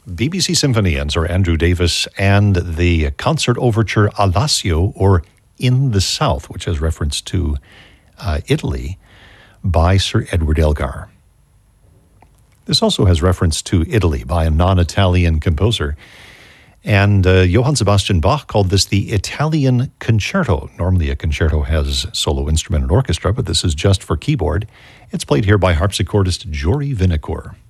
BBC Symphony and Sir Andrew Davis, and the concert overture Alassio, or In the South, which has reference to Italy, by Sir Edward Elgar. This also has reference to Italy by a non-Italian composer. And Johann Sebastian Bach called this the Italian Concerto. Normally a concerto has solo instrument and orchestra, but this is just for keyboard. It's played here by harpsichordist Jory Vinokur.